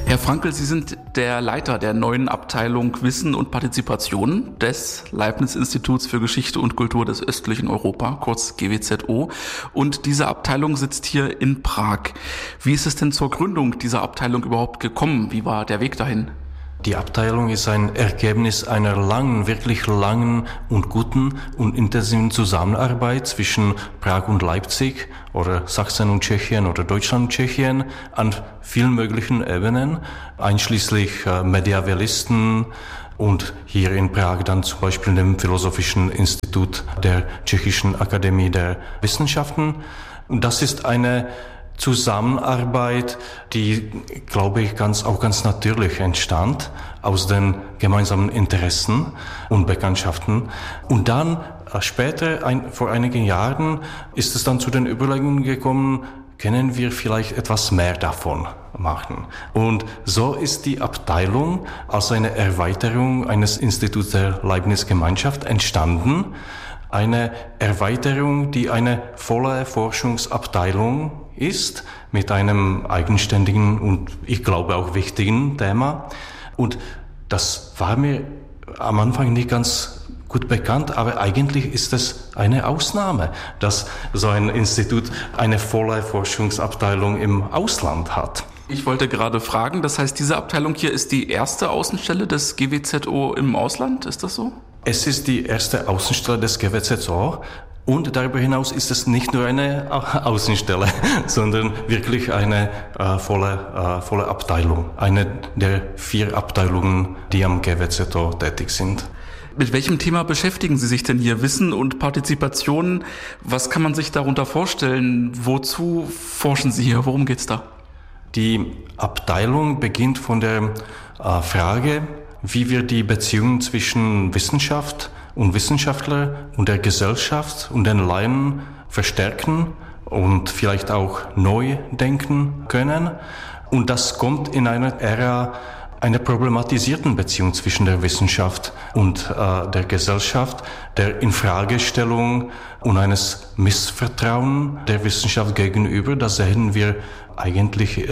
Herr Frankl, Sie sind der Leiter der neuen Abteilung Wissen und Partizipation des Leibniz-Instituts für Geschichte und Kultur des östlichen Europa, kurz GWZO. Und diese Abteilung sitzt hier in Prag. Wie ist es denn zur Gründung dieser Abteilung überhaupt gekommen? Wie war der Weg dahin? Die Abteilung ist ein Ergebnis einer langen, wirklich langen und guten und intensiven Zusammenarbeit zwischen Prag und Leipzig oder Sachsen und Tschechien oder Deutschland und Tschechien an vielen möglichen Ebenen, einschließlich Mediavelisten und hier in Prag dann zum Beispiel dem Philosophischen Institut der Tschechischen Akademie der Wissenschaften. Und das ist eine Zusammenarbeit, die, glaube ich, ganz natürlich entstand aus den gemeinsamen Interessen und Bekanntschaften. Und dann später, vor einigen Jahren, ist es dann zu den Überlegungen gekommen, können wir vielleicht etwas mehr davon machen. Und so ist die Abteilung als eine Erweiterung eines Instituts der Leibniz-Gemeinschaft entstanden. Eine Erweiterung, die eine volle Forschungsabteilung ist, mit einem eigenständigen und ich glaube auch wichtigen Thema. Und das war mir am Anfang nicht ganz gut bekannt, aber eigentlich ist es eine Ausnahme, dass so ein Institut eine volle Forschungsabteilung im Ausland hat. Ich wollte gerade fragen, das heißt, diese Abteilung hier ist die erste Außenstelle des GWZO im Ausland, ist das so? Es ist die erste Außenstelle des GWZO und darüber hinaus ist es nicht nur eine Außenstelle, sondern wirklich eine volle Abteilung. Eine der 4 Abteilungen, die am GWZO tätig sind. Mit welchem Thema beschäftigen Sie sich denn hier? Wissen und Partizipation, was kann man sich darunter vorstellen? Wozu forschen Sie hier? Worum geht's da? Die Abteilung beginnt von der Frage, wie wir die Beziehungen zwischen Wissenschaft und Wissenschaftler und der Gesellschaft und den Laien verstärken und vielleicht auch neu denken können. Und das kommt in einer Ära einer problematisierten Beziehung zwischen der Wissenschaft und der Gesellschaft, der Infragestellung und eines Missvertrauen der Wissenschaft gegenüber. Das sehen wir eigentlich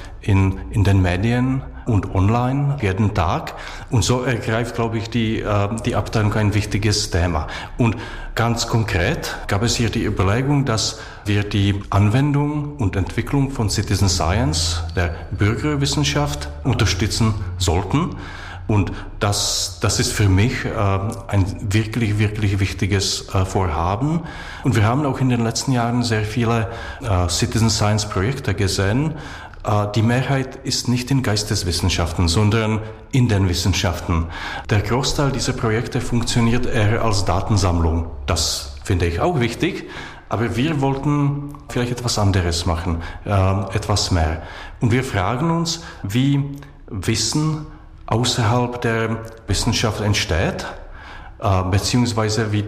in den Medien und online jeden Tag. Und so ergreift, glaube ich, die Abteilung ein wichtiges Thema. Und ganz konkret gab es hier die Überlegung, dass wir die Anwendung und Entwicklung von Citizen Science, der Bürgerwissenschaft, unterstützen sollten. Und das ist für mich ein wirklich, wirklich wichtiges Vorhaben. Und wir haben auch in den letzten Jahren sehr viele Citizen Science Projekte gesehen. Die Mehrheit ist nicht in Geisteswissenschaften, sondern in den Wissenschaften. Der Großteil dieser Projekte funktioniert eher als Datensammlung. Das finde ich auch wichtig. Aber wir wollten vielleicht etwas anderes machen, etwas mehr. Und wir fragen uns, wie Wissen außerhalb der Wissenschaft entsteht, beziehungsweise wie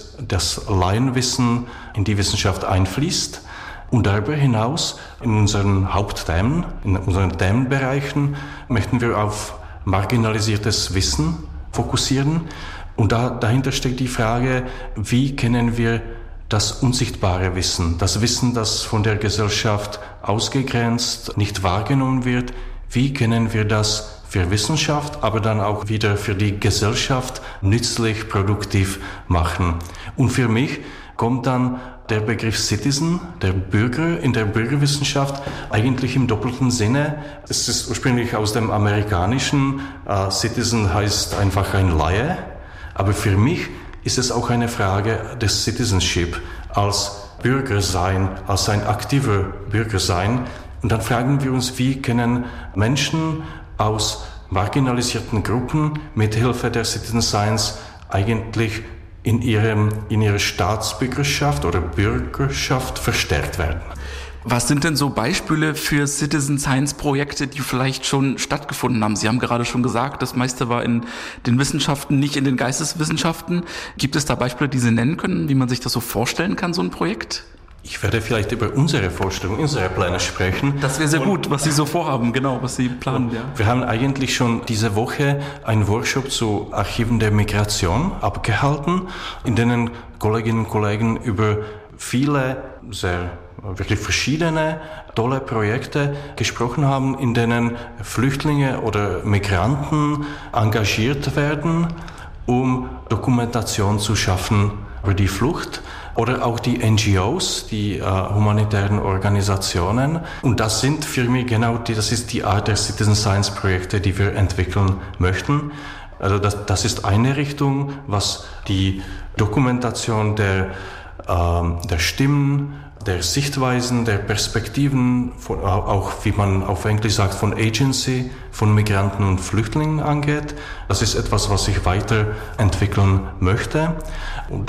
das Laienwissen in die Wissenschaft einfließt. Und darüber hinaus, in unseren Hauptthemen, in unseren Themenbereichen, möchten wir auf marginalisiertes Wissen fokussieren. Und dahinter steckt die Frage, wie können wir das unsichtbare Wissen, das Wissen, das von der Gesellschaft ausgegrenzt, nicht wahrgenommen wird, wie können wir das für Wissenschaft, aber dann auch wieder für die Gesellschaft nützlich, produktiv machen. Und für mich kommt dann der Begriff Citizen, der Bürger in der Bürgerwissenschaft, eigentlich im doppelten Sinne. Es ist ursprünglich aus dem Amerikanischen. Citizen heißt einfach ein Laie. Aber für mich ist es auch eine Frage des Citizenship, als Bürger sein, als ein aktiver Bürger sein. Und dann fragen wir uns, wie können Menschen aus marginalisierten Gruppen mit Hilfe der Citizen Science eigentlich in ihrer Staatsbürgerschaft oder Bürgerschaft verstärkt werden. Was sind denn so Beispiele für Citizen Science Projekte, die vielleicht schon stattgefunden haben? Sie haben gerade schon gesagt, das meiste war in den Wissenschaften, nicht in den Geisteswissenschaften. Gibt es da Beispiele, die Sie nennen können, wie man sich das so vorstellen kann, so ein Projekt? Ich werde vielleicht über unsere Vorstellung, unsere Pläne sprechen. Das wäre sehr gut, was Sie so vorhaben, genau, was Sie planen. Ja. Wir haben eigentlich schon diese Woche einen Workshop zu Archiven der Migration abgehalten, in denen Kolleginnen und Kollegen über viele sehr wirklich verschiedene tolle Projekte gesprochen haben, in denen Flüchtlinge oder Migranten engagiert werden, um Dokumentation zu schaffen über die Flucht. Oder auch die NGOs, die humanitären Organisationen. Und das sind für mich das ist die Art der Citizen Science Projekte, die wir entwickeln möchten. Also das ist eine Richtung, was die Dokumentation der Stimmen, der Sichtweisen, der Perspektiven, auch wie man auf Englisch sagt, von Agency, von Migranten und Flüchtlingen angeht. Das ist etwas, was ich weiterentwickeln möchte. Und